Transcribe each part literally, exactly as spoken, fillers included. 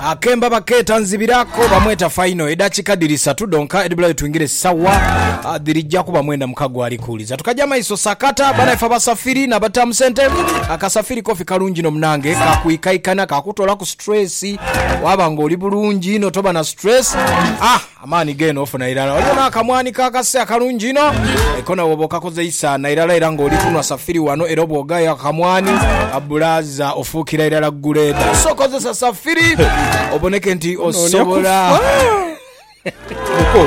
akemba baketa nzibirako bamweta final edakika dirisatu donka edibula tuingire sawa dirijja kuba mwenda mukago ali kuuliza tukaja maiso sakata bana ifa basafiri na batamu sente akasafiri kofi kalungi no mnange kakuikaikana kakutola ku stress wabanga oli bulungi no toba na stress ah amani geno ofuna irala waliona akamwani kakase akalungi no ekona woboka koze isa na irala irango oli kunwa safiri wano erobo gaya akamwani abulaza ofukira irala guleda sokoze sa safiri oboneke nti osobola uko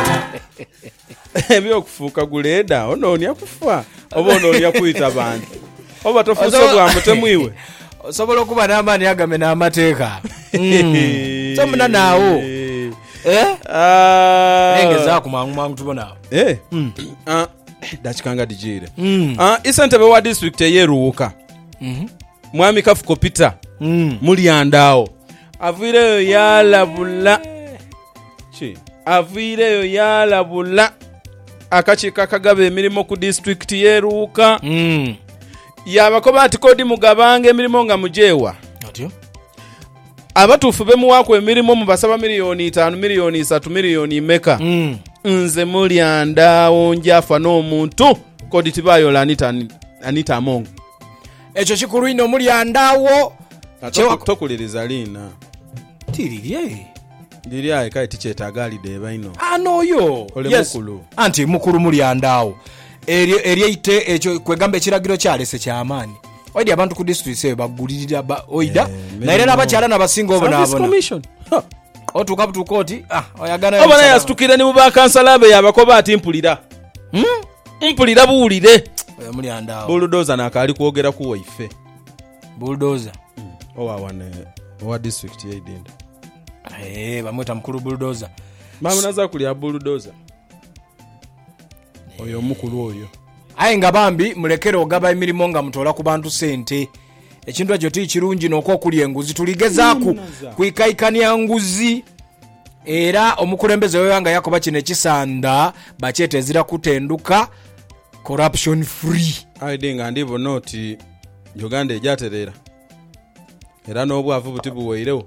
ebyo kufuka guleda ononi akufa obononi akuita bandi oba tofuso bwa mutemwiwe osobola okuba n'amaani agame n'amateeka somuna naawo eh ah engeza ku mangu mangu tubona eh ah dachikanga dijire ah isentebe wa district yeruuka mhm mwami kafuko Peter muli andao avireyo yalabula chi avireyo yalabula akachika kagabe emirimo ku district yeruuka mm yabakoba ati kodi mugabange emirimo nga mujewa atyo abatufu bemuwako emirimo mu basaba miliyoni ttaano miliyoni ssatu miliyoni meka mm nze muli andao njafa n'omuntu kodi tibayo Anita Anita Among ekyo kikulu ino muli andaawo tokuliriza lina tirirye ndiria kai tichetaga alide baino ano yo yes anti mukuru muli andaawo eri eriite ekyo kwegamba ekiragiro kyalese kyamaani oidi abantu ku district se bagulirira ba oida na era abakyala nabasinga obo nabona commission otuka butukoti ah oyagana obana yastukira ni muba kansalabe yabakoba ati mpulira hmm mpulira buulire muli andaawo bulldozer nakali kuogera ku waife bulldozer owa wane owa district yedinda eh bamweta mukuru bulldozer mama naza kulia bulldozer oyo mukuru oyo aye nga bambi mulekere ogaba emirimo nga mutola ku bantu sente ekintu ekyo ti kirungi n'okwo kuli enguzi tuligezaaku kwikaikania nguzi era omukulembeze weyanga yakoba kino ekisanda bakyetezira kutenduka corruption free aidinga ndibo noti Uganda ejaterera era n'obwavu buti buweirewo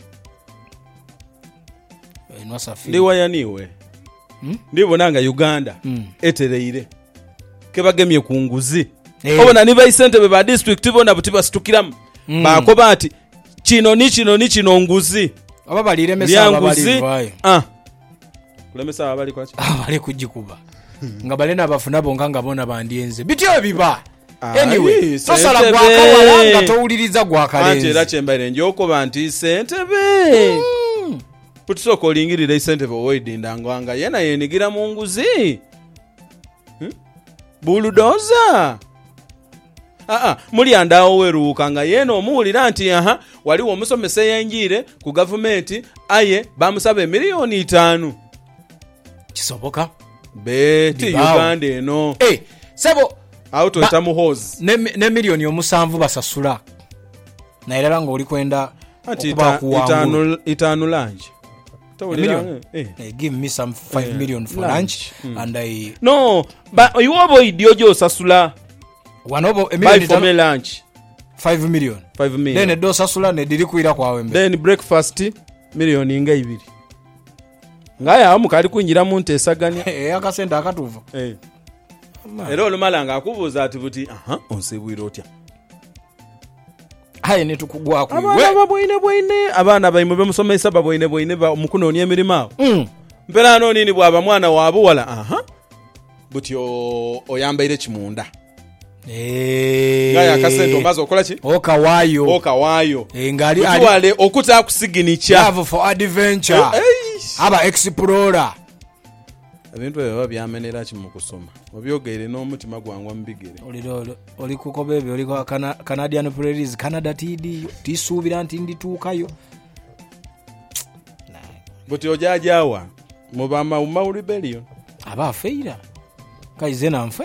enwa safiri ndi wayaniwe hmm? ndibonanga Uganda hmm. etereire kebagemye ku nguzi hey. Obona ni baisente be ba district bona buti bastukiramu hmm. bakoba ati kino ni kino ni kino nguzi aba balire mesa abali vayo ah kulemesa abali kwachi abali kujikuba nga balena abafuna bonga nga bona bandienze bityo biba anyway tosala gwakawala nga towuliriza gwakalenzi ante era chembaire njoko banti sente be mm. putisoko lingirira isente be oidinda ngwanga yena yenigira mu nguzi hmm? Bulldozer ah ah muli andaawo weruuka nga yena omuwulira nti aha waliwo omusomese yenjire ku government aye bamusabe miliyoni ttaano kisoboka be ti Uganda eno eh sebo auto itamu hose ne ne milioni omusanvu basasula na era ngo oli kwenda okuba kuwangula itano lunch tawulira eh give me some five million for lunch mm. and I no but you obo idiojo sasula wanobo emilioni for lunch five million five million then do sasula ne diri kuira kwawe mbe then breakfast milioni nga ibiri ngaya amukali kunjira mu ntesaganya eh akasenda akatuva eh era olumalanga akubuza ati buti aha onsebwira otya haye ne tukugwa ku we baboine boine abana bayimwe bemusomesa baboine boine ba mukunoni emirima mm mpera ano nini bwaba mwana wabu wala aha buti o oyambaire kimunda eh ngaya akasento mbazo okola ki okawayo okawayo engali ali wale okuta kusiginicha love for adventure aba explorer ebintu ebyo byamenera ki mu kusoma obyogere n'omutima gwangwa mbigere oliro oli kukobebe oli kwa Canadian Prairies Canada T D tisubira nti ndituukayo buti ojajawa mubama uma rebellion aba feira kaizena mfe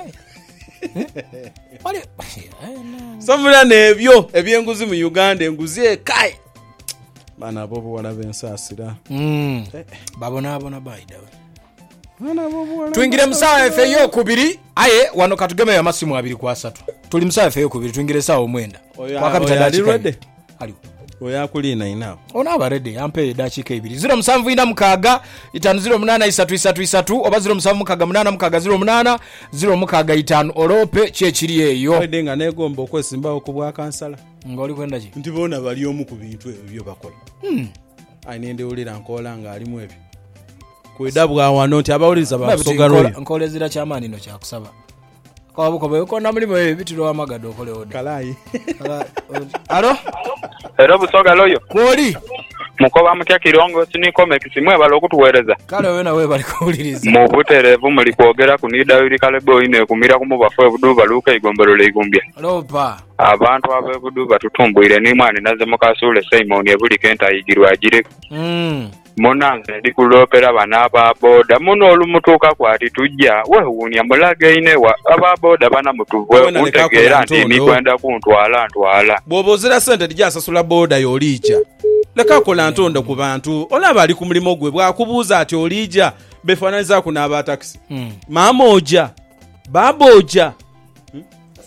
wale samula nebyo ebyenguzi mu Uganda enguzi kai bana bobo wana bensasira mm babona abona baida tuingire msawa efe yo kubiri aye wano katugeme ya masimu abiri kwa asatu tuli msawa efe yo kubiri tuingire sawa omwenda kwa kapita dachika aliwo oyakulina inawo onaba ready ampe dakika ibiri zero musanvu ina mukaga itano zero munana isatu isatu isatu oba zero musanvu mukaga munana mukaga zero munana zero mukaga itano olope kyekiri eyo wede nga negomba okwesimbawo ku bwa kansala ngoli kwenda ki nti bona bali omu ku bintu ebyo byo bakola hmm ainende ulira nkola nga alimu ebyo kwedabwa wano nti abawuliza bakusogalo nkolezira kyamani no kyakusaba kwabuko bwe ko namulimo ebitiro amagado okole oda kalai alo Ero busoga loyo. Kwoli. Mukoba mutya kirongo siniko mekisimwe balo okutuwereza. Kale wena we bali kuwuliriza. Mu buterevu muli kwogera kunida yuli kale boy ne kumira kumubafu ebuduba luka igombero leigumbya. Lopa. Abantu abebuduba tutumbuire ni mwani naze mukasule Simon ebuli kenta ayigirwa agire. Mm. Monanze ndi kulopera bana ba boda muno olumutuka kwati tujja we wunya mulage ine wa aba boda bana mutuvwe untegera ndi ni kwenda kuntwala ntwala bwobozera sente dijasasula boda yolija leka kola ntonda ku bantu olaba ali ku mulimo gwe bwakubuuza ati olija befananiza ku n'aba taxi mm. mama oja baba oja hmm?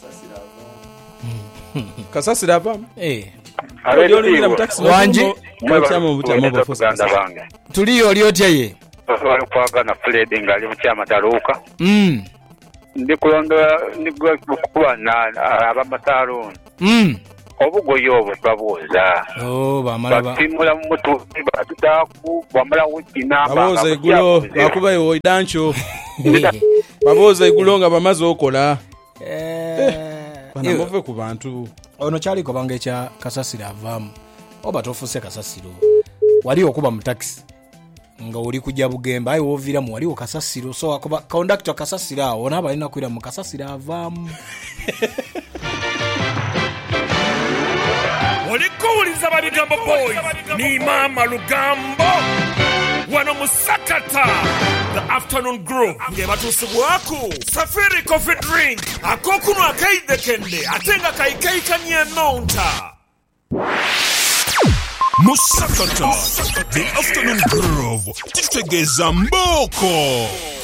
kasasira bam eh Alio lira mtaxi wanji mwachama mbuta moba fosaganda bange tuliyo lyotye wali kwaga na Fred ngali mchama taruka mm ndi kulonda ndi kuba na abamataru mm obugoyo obwo twabuuza oh bamala ba batimula mutu batutaku bamala wikina baboza igulo bakuba yo idancho baboza igulo nga bamaze okola eh bana move ku bantu ono kyali ko bange kya kasasira avamu oba tofuse kasasiro wali okuba mu taxi nga uli kujja bugemba ayi wovira mu wali okasasiro so akoba conductor kasasira ona balina kwira mu kasasira avamu wali kuuliza Baligambo boys ni mama Lugambo wano musakata the afternoon group nge batusibwaku safiri coffee drink akokuno akaide kende atenga kaikai kanye nonta Musakata the afternoon groove titegeza mboko